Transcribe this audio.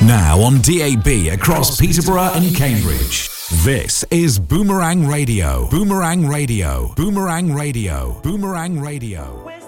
Now on DAB across Peterborough and Cambridge. This is Boomerang Radio. Boomerang Radio. Boomerang Radio. Boomerang Radio.